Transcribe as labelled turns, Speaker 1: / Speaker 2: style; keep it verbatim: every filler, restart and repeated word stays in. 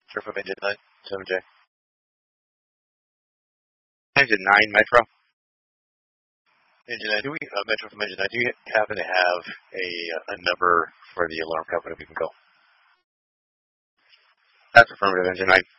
Speaker 1: Sure, from Engine nine, seven J. Engine nine, Metro. Engine nine, do we, uh, Metro from Engine nine, do you happen to have a, a number for the alarm company we can call? That's affirmative, Engine nine.